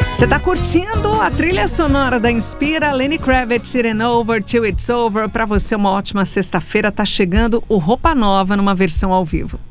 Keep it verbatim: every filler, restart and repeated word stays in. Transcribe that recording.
Você tá curtindo a trilha sonora da Inspira, Lenny Kravitz, It Ain't Over Till It's Over. Pra você, uma ótima sexta-feira. Tá chegando o Roupa Nova numa versão ao vivo.